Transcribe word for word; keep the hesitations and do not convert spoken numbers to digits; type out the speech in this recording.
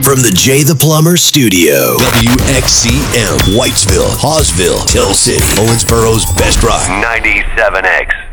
from the Jay the Plumber studio. W X C M, Whitesville, Hawesville, Hill City, Owensboro's best rock. ninety-seven X.